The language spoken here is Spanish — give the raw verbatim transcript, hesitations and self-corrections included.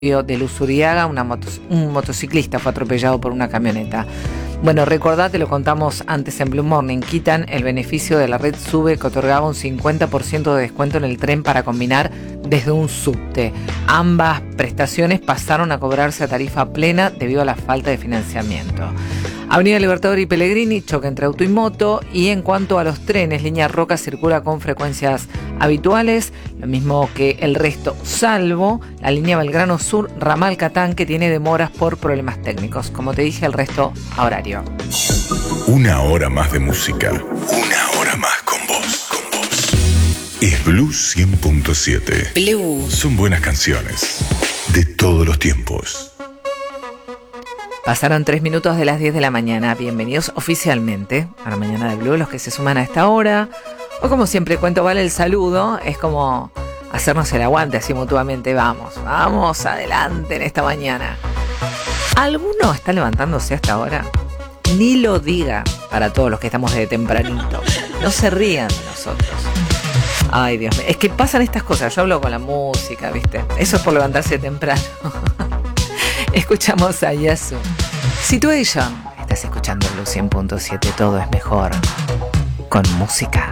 de Luzuriaga, una motos, un motociclista fue atropellado por una camioneta. Bueno, recordate, lo contamos antes en Blue Morning, quitan el beneficio de la red SUBE que otorgaba un cincuenta por ciento de descuento en el tren para combinar desde un subte. Ambas prestaciones pasaron a cobrarse a tarifa plena debido a la falta de financiamiento. Avenida Libertador y Pellegrini, choque entre auto y moto. Y en cuanto a los trenes, línea Roca circula con frecuencias habituales, lo mismo que el resto, salvo la línea Belgrano Sur, ramal Catán, que tiene demoras por problemas técnicos. Como te dije, el resto a horario. Una hora más de música. Una hora más con vos. Con vos. Es Blue cien punto siete. Blue. Son buenas canciones de todos los tiempos. Pasaron tres minutos de las diez de la mañana. Bienvenidos oficialmente a la mañana de Blue, los que se suman a esta hora. O como siempre cuento, vale el saludo. Es como hacernos el aguante así mutuamente. Vamos, vamos adelante en esta mañana. ¿Alguno está levantándose hasta ahora? Ni lo diga para todos los que estamos de tempranito. No se rían de nosotros. Ay, Dios mío. Es que pasan estas cosas. Yo hablo con la música, ¿viste? Eso es por levantarse temprano. Escuchamos a Yasu. Situation. Estás escuchando Blue cien punto siete. Todo es mejor con música.